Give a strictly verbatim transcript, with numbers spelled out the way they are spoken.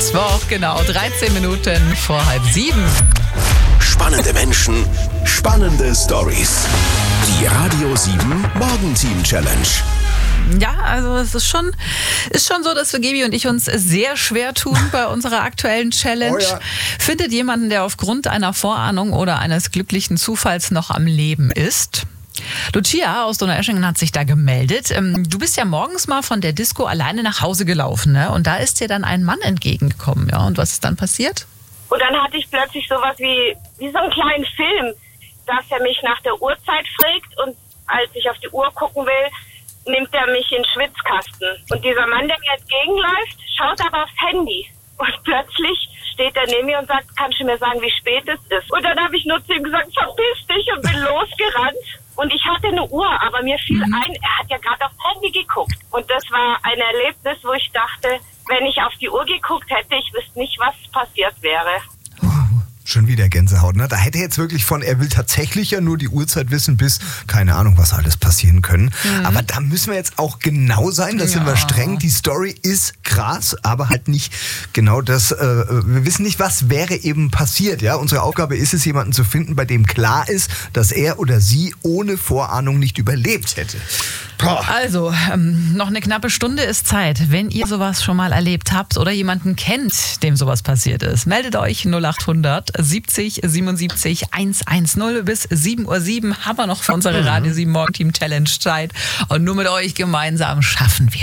Mittwoch, genau, dreizehn Minuten vor halb sieben. Spannende Menschen, spannende Stories. Die Radio sieben Morgenteam Challenge. Ja, also es ist schon, ist schon so, dass wir, Gebi und ich, uns sehr schwer tun bei unserer aktuellen Challenge. Oh ja. Findet jemanden, der aufgrund einer Vorahnung oder eines glücklichen Zufalls noch am Leben ist. Lucia aus Donaueschingen hat sich da gemeldet. Du bist ja morgens mal von der Disco alleine nach Hause gelaufen, ne? Und da ist dir dann ein Mann entgegengekommen. Ja? Und was ist dann passiert? Und dann hatte ich plötzlich sowas wie, wie so einen kleinen Film, dass er mich nach der Uhrzeit fragt und als ich auf die Uhr gucken will, nimmt er mich in den Schwitzkasten. Und dieser Mann, der mir entgegenläuft, schaut aber aufs Handy. Und plötzlich steht er neben mir und sagt, kannst du mir sagen, wie spät es ist? Und dann habe ich nur zu ihm gesagt, verpiss dich, und bin losgerannt. Und ich hatte eine Uhr, aber mir fiel mhm. ein, er hat ja gerade aufs Handy geguckt. Und das war ein Erlebnis, wo ich dachte, wenn ich auf die Uhr geguckt hätte, ich wüsste nicht, was passiert wäre. Schon wieder Gänsehaut, ne? Da hätte er jetzt wirklich von, er will tatsächlich ja nur die Uhrzeit wissen, bis, keine Ahnung, was alles passieren können. Mhm. Aber da müssen wir jetzt auch genau sein, da ja. sind wir streng. Die Story ist krass, aber halt nicht genau das, äh, wir wissen nicht, was wäre eben passiert, ja? Unsere Aufgabe ist es, jemanden zu finden, bei dem klar ist, dass er oder sie ohne Vorahnung nicht überlebt hätte. Boah. Also, ähm, noch eine knappe Stunde ist Zeit. Wenn ihr sowas schon mal erlebt habt oder jemanden kennt, dem sowas passiert ist, meldet euch null acht hundert siebzig siebenundsiebzig hundertzehn. Bis sieben Uhr sieben haben wir noch für unsere Radio sieben Morgenteam Challenge Zeit. Und nur mit euch gemeinsam schaffen wir